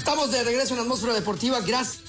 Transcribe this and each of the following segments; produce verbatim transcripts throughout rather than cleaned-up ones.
Estamos de regreso en Atmósfera Deportiva. Gracias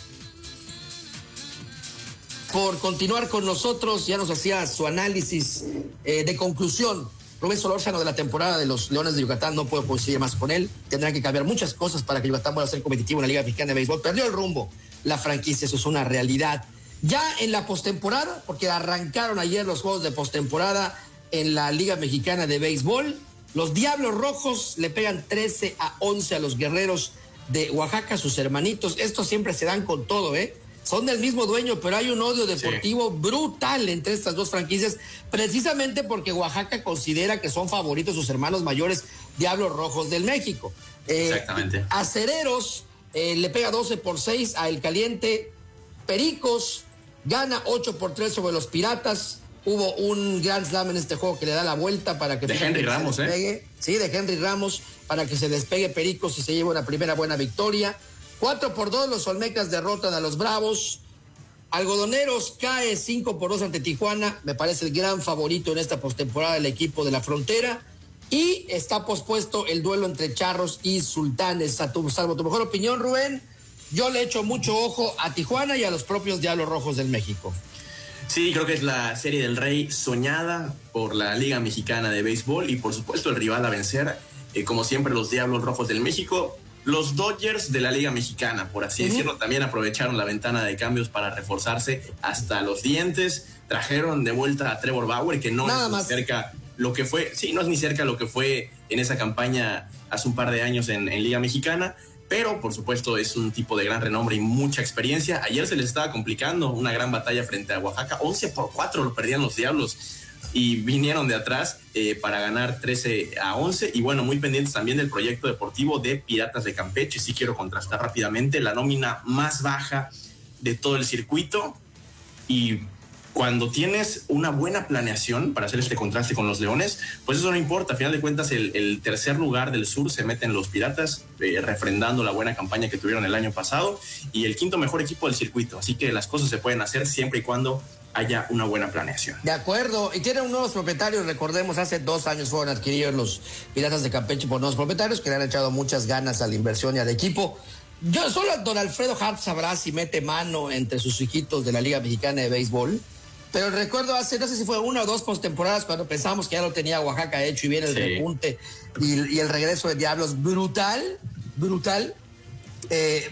por continuar con nosotros. Ya nos hacía su análisis eh, de conclusión Rubén Solórzano de la temporada de los Leones de Yucatán. No puedo coincidir más con él. Tendrán que cambiar muchas cosas para que Yucatán pueda ser competitivo en la Liga Mexicana de Béisbol. Perdió el rumbo la franquicia, eso es una realidad. Ya en la postemporada, porque arrancaron ayer los juegos de postemporada en la Liga Mexicana de Béisbol, los Diablos Rojos le pegan trece a once a los Guerreros de Oaxaca, sus hermanitos. Estos siempre se dan con todo, ¿eh? Son del mismo dueño, pero hay un odio deportivo sí. brutal entre estas dos franquicias, precisamente porque Oaxaca considera que son favoritos sus hermanos mayores Diablos Rojos del México. Eh, Exactamente. Acereros eh, le pega doce por seis a El Caliente. Pericos gana ocho por tres sobre los Piratas. Hubo un Grand Slam en este juego que le da la vuelta para que... De Henry Ramos, ¿eh? Sí, de Henry Ramos, para que se despegue Pericos y se lleve una primera buena victoria. cuatro por dos, los Olmecas derrotan a los Bravos. Algodoneros cae cinco por dos ante Tijuana. Me parece el gran favorito en esta postemporada del equipo de la Frontera. Y está pospuesto el duelo entre Charros y Sultanes. A tu, salvo tu mejor opinión, Rubén, yo le echo mucho ojo a Tijuana y a los propios Diablos Rojos del México. Sí, creo que es la Serie del Rey soñada por la Liga Mexicana de Béisbol y por supuesto el rival a vencer, eh, como siempre los Diablos Rojos del México. Los Dodgers de la Liga Mexicana, por así uh-huh. decirlo, también aprovecharon la ventana de cambios para reforzarse hasta los dientes. Trajeron de vuelta a Trevor Bauer, que no Nada es más. cerca lo que fue, sí, no es ni cerca lo que fue en esa campaña hace un par de años en, en Liga Mexicana. Pero, por supuesto, es un tipo de gran renombre y mucha experiencia. Ayer se les estaba complicando una gran batalla frente a Oaxaca. once por cuatro lo perdían los Diablos y vinieron de atrás eh, para ganar trece a once. Y bueno, muy pendientes también del proyecto deportivo de Piratas de Campeche. Sí quiero contrastar rápidamente la nómina más baja de todo el circuito. Y cuando tienes una buena planeación para hacer este contraste con los Leones, pues eso no importa. A final de cuentas, el, el tercer lugar del sur se meten los Piratas, eh, refrendando la buena campaña que tuvieron el año pasado, y el quinto mejor equipo del circuito. Así que las cosas se pueden hacer siempre y cuando haya una buena planeación. De acuerdo, y tienen nuevos propietarios. Recordemos, hace dos años fueron adquiridos los Piratas de Campeche por nuevos propietarios que le han echado muchas ganas a la inversión y al equipo. Yo solo don Alfredo Harp sabrá si mete mano entre sus hijitos de la Liga Mexicana de Béisbol. Pero recuerdo hace, no sé si fue una o dos postemporadas cuando pensamos que ya lo tenía Oaxaca hecho y viene el sí. repunte y, y el regreso de Diablos brutal, brutal. Eh,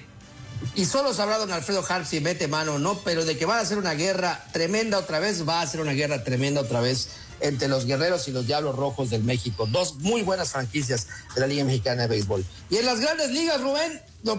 y solo sabrá don Alfredo Harp si mete mano o no, pero de que va a ser una guerra tremenda otra vez, va a ser una guerra tremenda otra vez entre los Guerreros y los Diablos Rojos del México. Dos muy buenas franquicias de la Liga Mexicana de Béisbol. Y en las grandes ligas, Rubén, lo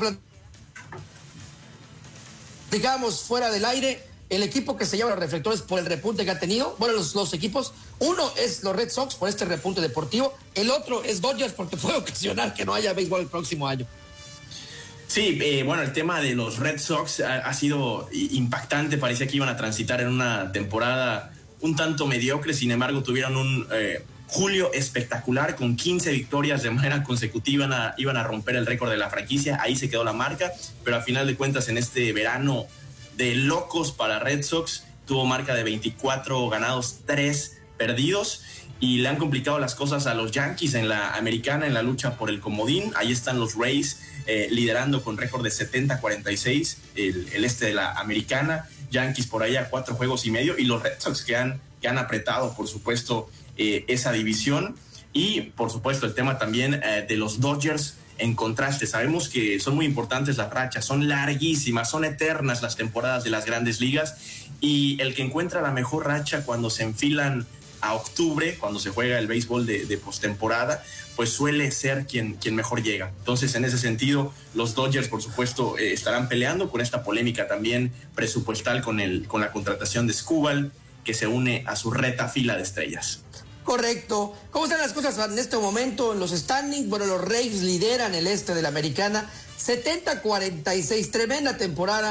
platicábamos fuera del aire. El equipo que se lleva los reflectores por el repunte que ha tenido, bueno, los dos equipos, uno es los Red Sox por este repunte deportivo, el otro es Dodgers porque puede ocasionar que no haya béisbol el próximo año. Sí, eh, bueno, el tema de los Red Sox ha, ha sido impactante. Parecía que iban a transitar en una temporada un tanto mediocre, sin embargo tuvieron un eh, julio espectacular con quince victorias de manera consecutiva. Iban a, iban a romper el récord de la franquicia, ahí se quedó la marca, pero a final de cuentas en este verano de locos para Red Sox, tuvo marca de veinticuatro ganados, tres perdidos, y le han complicado las cosas a los Yankees en la americana, en la lucha por el comodín. Ahí están los Rays eh, liderando con récord de setenta a cuarenta y seis, el, el este de la americana. Yankees por ahí a cuatro juegos y medio, y los Red Sox que han, que han apretado, por supuesto, eh, esa división. Y, por supuesto, el tema también eh, de los Dodgers. En contraste, sabemos que son muy importantes las rachas, son larguísimas, son eternas las temporadas de las grandes ligas, y el que encuentra la mejor racha cuando se enfilan a octubre, cuando se juega el béisbol de, de postemporada, pues suele ser quien, quien mejor llega. Entonces, en ese sentido, los Dodgers, por supuesto, eh, estarán peleando con esta polémica también presupuestal con, el, con la contratación de Skubal, que se une a su reta fila de estrellas. Correcto. ¿Cómo están las cosas en este momento en los standings? Bueno, los Rays lideran el este de la americana, setenta a cuarenta y seis, tremenda temporada.